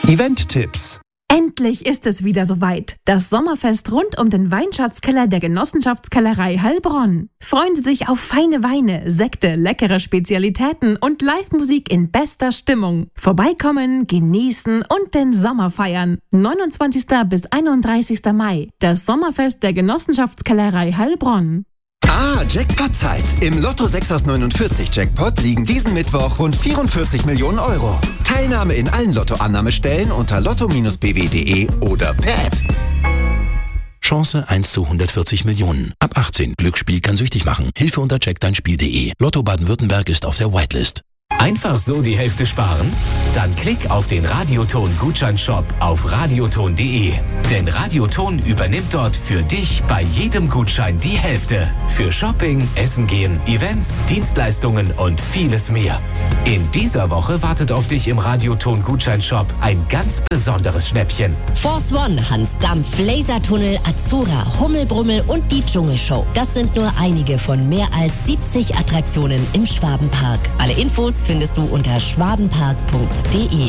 Event-Tipps. Endlich ist es wieder soweit. Das Sommerfest rund um den Weinschatzkeller der Genossenschaftskellerei Heilbronn. Freuen Sie sich auf feine Weine, Sekte, leckere Spezialitäten und Live-Musik in bester Stimmung. Vorbeikommen, genießen und den Sommer feiern. 29. bis 31. Mai. Das Sommerfest der Genossenschaftskellerei Heilbronn. Jackpot-Zeit. Im Lotto 6 aus 49 Jackpot liegen diesen Mittwoch rund 44 Millionen Euro. Teilnahme in allen Lottoannahmestellen unter lotto-bw.de oder per App. Chance 1 zu 140 Millionen. Ab 18. Glücksspiel kann süchtig machen. Hilfe unter checkdeinspiel.de. Lotto Baden-Württemberg ist auf der Whitelist. Einfach so die Hälfte sparen? Dann klick auf den Radioton-Gutscheinshop auf radioton.de. Denn Radioton übernimmt dort für dich bei jedem Gutschein die Hälfte. Für Shopping, Essen gehen, Events, Dienstleistungen und vieles mehr. In dieser Woche wartet auf dich im Radioton-Gutscheinshop ein ganz besonderes Schnäppchen. Force One, Hans Dampf, Lasertunnel, Azura, Hummelbrummel und die Dschungelshow. Das sind nur einige von mehr als 70 Attraktionen im Schwabenpark. Alle Infos findest du unter schwabenpark.de.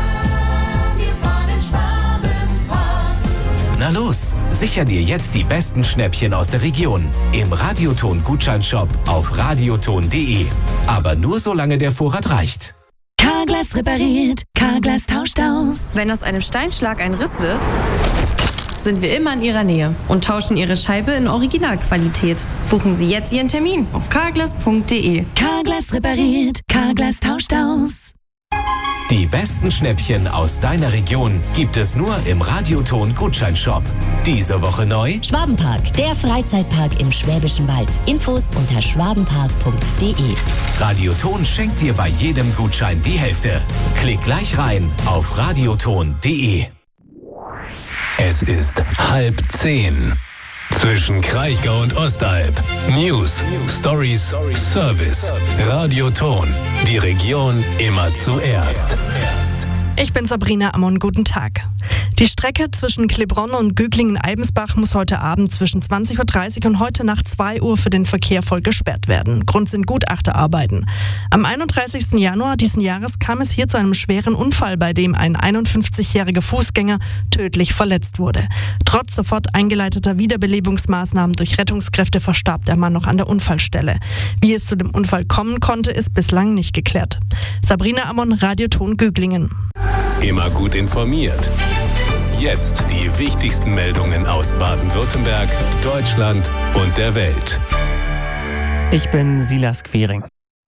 Na los, sicher dir jetzt die besten Schnäppchen aus der Region im Radioton-Gutscheinshop auf radioton.de. Aber nur solange der Vorrat reicht. Carglass repariert, Carglass tauscht aus. Wenn aus einem Steinschlag ein Riss wird, sind wir immer in Ihrer Nähe und tauschen Ihre Scheibe in Originalqualität. Buchen Sie jetzt Ihren Termin auf carglass.de. Carglass repariert, Carglass tauscht aus. Die besten Schnäppchen aus deiner Region gibt es nur im Radioton-Gutscheinshop. Diese Woche neu: Schwabenpark, der Freizeitpark im Schwäbischen Wald. Infos unter schwabenpark.de. Radioton schenkt dir bei jedem Gutschein die Hälfte. Klick gleich rein auf radioton.de. Es ist 9:30. Zwischen Kraichgau und Ostalb. News, Stories, Service. Radioton. Die Region immer zuerst. Ich bin Sabrina Ammon, guten Tag. Die Strecke zwischen Klebronn und Güglingen-Eibensbach muss heute Abend zwischen 20.30 Uhr und heute Nacht 2 Uhr für den Verkehr voll gesperrt werden. Grund sind Gutachterarbeiten. Am 31. Januar diesen Jahres kam es hier zu einem schweren Unfall, bei dem ein 51-jähriger Fußgänger tödlich verletzt wurde. Trotz sofort eingeleiteter Wiederbelebungsmaßnahmen durch Rettungskräfte verstarb der Mann noch an der Unfallstelle. Wie es zu dem Unfall kommen konnte, ist bislang nicht geklärt. Sabrina Ammon, Radioton Güglingen. Immer gut informiert. Jetzt die wichtigsten Meldungen aus Baden-Württemberg, Deutschland und der Welt. Ich bin Silas Quering.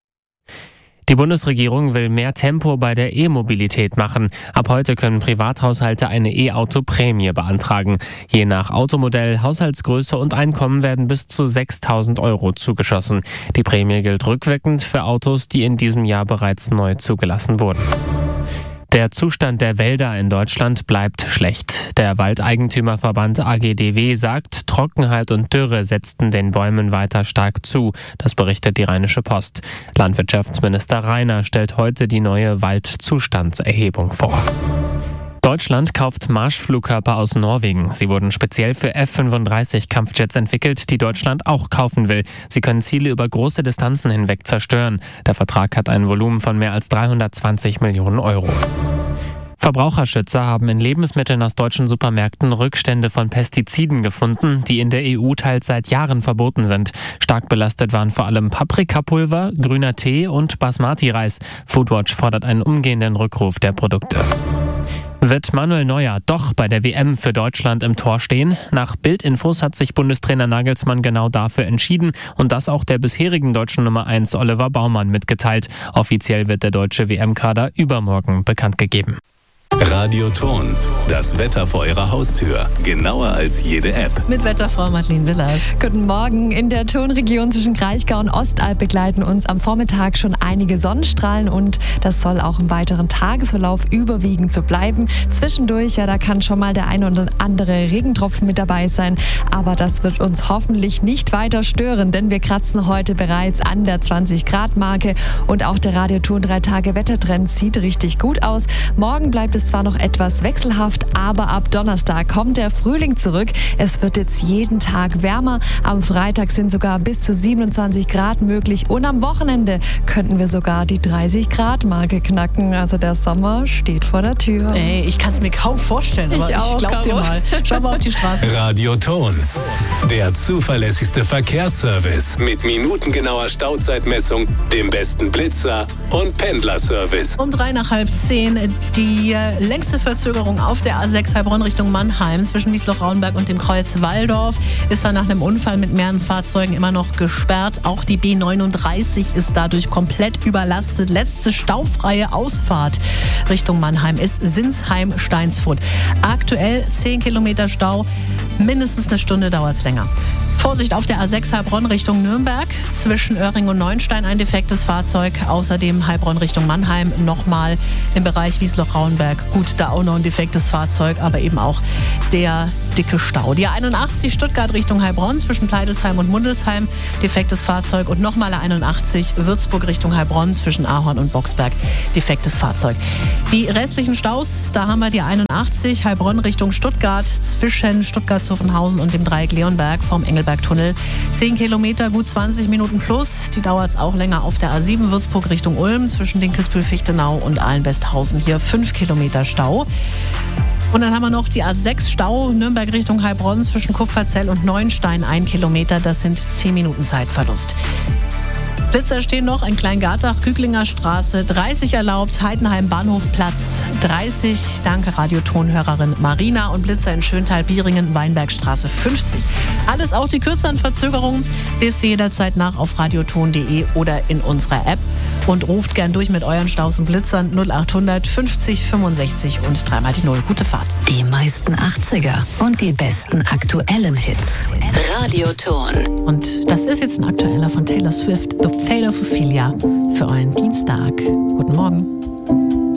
Die Bundesregierung will mehr Tempo bei der E-Mobilität machen. Ab heute können Privathaushalte eine E-Auto-Prämie beantragen. Je nach Automodell, Haushaltsgröße und Einkommen werden bis zu 6.000 € zugeschossen. Die Prämie gilt rückwirkend für Autos, die in diesem Jahr bereits neu zugelassen wurden. Der Zustand der Wälder in Deutschland bleibt schlecht. Der Waldeigentümerverband AGDW sagt, Trockenheit und Dürre setzten den Bäumen weiter stark zu. Das berichtet die Rheinische Post. Landwirtschaftsminister Rainer stellt heute die neue Waldzustandserhebung vor. Deutschland kauft Marschflugkörper aus Norwegen. Sie wurden speziell für F-35-Kampfjets entwickelt, die Deutschland auch kaufen will. Sie können Ziele über große Distanzen hinweg zerstören. Der Vertrag hat ein Volumen von mehr als 320 Millionen €. Verbraucherschützer haben in Lebensmitteln aus deutschen Supermärkten Rückstände von Pestiziden gefunden, die in der EU teils seit Jahren verboten sind. Stark belastet waren vor allem Paprikapulver, grüner Tee und Basmati-Reis. Foodwatch fordert einen umgehenden Rückruf der Produkte. Wird Manuel Neuer doch bei der WM für Deutschland im Tor stehen? Nach Bild-Infos hat sich Bundestrainer Nagelsmann genau dafür entschieden und das auch der bisherigen deutschen Nummer 1 Oliver Baumann mitgeteilt. Offiziell wird der deutsche WM-Kader übermorgen bekannt gegeben. Radioton, das Wetter vor Ihrer Haustür. Genauer als jede App. Mit Wetterfrau Madeleine Willers. Guten Morgen. In der Tonregion zwischen Kraichgau und Ostalb begleiten uns am Vormittag schon einige Sonnenstrahlen und das soll auch im weiteren Tagesverlauf überwiegend so bleiben. Zwischendurch, ja, da kann schon mal der ein oder andere Regentropfen mit dabei sein, aber das wird uns hoffentlich nicht weiter stören, denn wir kratzen heute bereits an der 20-Grad-Marke und auch der Radioton 3-Tage-Wettertrend sieht richtig gut aus. Morgen bleibt es zwar noch etwas wechselhaft, aber ab Donnerstag kommt der Frühling zurück. Es wird jetzt jeden Tag wärmer. Am Freitag sind sogar bis zu 27 Grad möglich und am Wochenende könnten wir sogar die 30-Grad-Marke knacken. Also der Sommer steht vor der Tür. Ey, ich kann es mir kaum vorstellen, aber ich glaub dir mal. Schau mal auf die Straße. Radioton, der zuverlässigste Verkehrsservice mit minutengenauer Stauzeitmessung, dem besten Blitzer und Pendlerservice. Um 9:30 die längste Verzögerung auf der A6 Heilbronn Richtung Mannheim zwischen Wiesloch-Rauenberg und dem Kreuz Walldorf ist dann nach einem Unfall mit mehreren Fahrzeugen immer noch gesperrt. Auch die B39 ist dadurch komplett überlastet. Letzte staufreie Ausfahrt Richtung Mannheim ist Sinsheim-Steinsfurt. Aktuell 10 Kilometer Stau, mindestens eine Stunde dauert es länger. Vorsicht auf der A6 Heilbronn Richtung Nürnberg. Zwischen Öhring und Neuenstein ein defektes Fahrzeug. Außerdem Heilbronn Richtung Mannheim nochmal im Bereich Wiesloch-Rauenberg. Gut, da auch noch ein defektes Fahrzeug, aber eben auch der dicke Stau. Die A81 Stuttgart Richtung Heilbronn zwischen Pleidelsheim und Mundelsheim. Defektes Fahrzeug. Und nochmal A81 Würzburg Richtung Heilbronn zwischen Ahorn und Boxberg. Defektes Fahrzeug. Die restlichen Staus, da haben wir die 81 Heilbronn Richtung Stuttgart zwischen Stuttgart-Zuffenhausen und dem Dreieck Leonberg vom Engelberg-Tunnel. 10 Kilometer, gut 20 Minuten plus. Die dauert es auch länger auf der A7 Würzburg Richtung Ulm zwischen Dinkelsbühl-Fichtenau und Ahlen-Westhausen. Hier 5 Kilometer Stau. Und dann haben wir noch die A6 Stau Nürnberg Richtung Heilbronn zwischen Kupferzell und Neuenstein 1 Kilometer. Das sind 10 Minuten Zeitverlust. Blitzer stehen noch in Kleingartach, Küglinger Straße 30 erlaubt, Heidenheim Bahnhofplatz 30. Danke Radiotonhörerin Marina und Blitzer in Schöntal, Bieringen, Weinbergstraße 50. Alles auch die kürzeren Verzögerungen lest ihr jederzeit nach auf radioton.de oder in unserer App und ruft gern durch mit euren Staus und Blitzern 0800 50 65 und 3 mal die 0. Gute Fahrt. Die meisten 80er und die besten aktuellen Hits. Radioton. Und das ist jetzt ein aktueller von Taylor Swift, The Fate of Ophelia, für euren Dienstag. Guten Morgen.